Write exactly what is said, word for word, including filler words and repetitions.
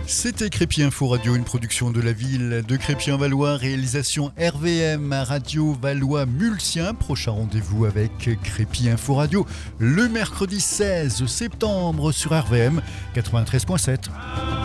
C'était Crépy Info Radio, une production de la ville de Crépy-en-Valois, réalisation R V M Radio Valois Mulsien. Prochain rendez-vous avec Crépy Info Radio le mercredi seize septembre sur R V M quatre-vingt-treize virgule sept.